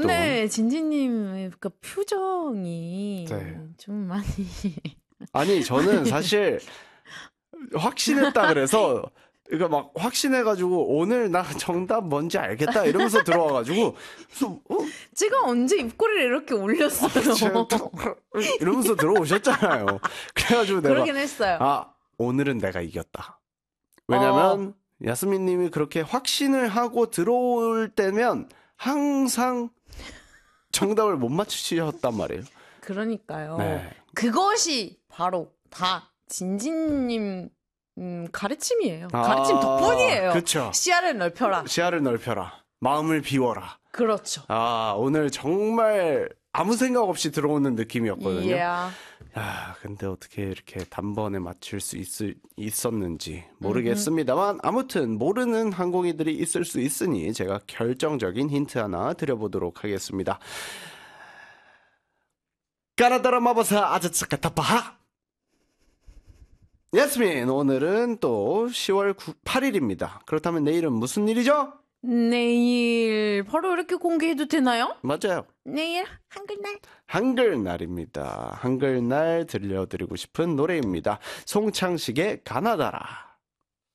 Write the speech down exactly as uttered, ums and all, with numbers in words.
오늘 진진님의 그 표정이 네. 좀 많이 아니 저는 사실 확신했다 그래서 그러니까 막 확신해가지고 오늘 나 정답 뭔지 알겠다 이러면서 들어와가지고 그래서 어? 제가 언제 입꼬리를 이렇게 올렸어요. 이러면서 들어오셨잖아요. 그래가지고 내가 그러긴 했어요. 아 오늘은 내가 이겼다. 왜냐면 어. 야스민님이 그렇게 확신을 하고 들어올 때면 항상 정답을 못 맞추셨단 말이에요. 그러니까요. 네. 그것이 바로 다 진진님 음, 가르침이에요. 아, 가르침 덕분이에요. 그쵸. 시야를 넓혀라. 시야를 넓혀라. 마음을 비워라. 그렇죠. 아 오늘 정말 아무 생각 없이 들어오는 느낌이었거든요. Yeah. 야, 근데 어떻게 이렇게 단번에 맞출 수 있, 있었는지 모르겠습니다만 아무튼 모르는 항공이들이 있을 수 있으니 제가 결정적인 힌트 하나 드려보도록 하겠습니다. 까나다라 마바사 아자츠카타파하. 야스민, 오늘은 또 시월 팔 일입니다. 그렇다면 내일은 무슨 일이죠? 내일 바로 이렇게 공개해도 되나요? 맞아요. 내일 한글날. 한글날입니다. 한글날 들려드리고 싶은 노래입니다. 송창식의 가나다라.